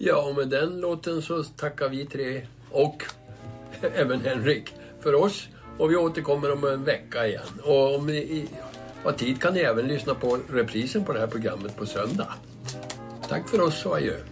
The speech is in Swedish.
Ja, och med den låten så tackar vi tre och även Henrik för oss. Och vi återkommer om en vecka igen. Och om ni har tid kan ni även lyssna på reprisen på det här programmet på söndag. Tack för oss och adjö.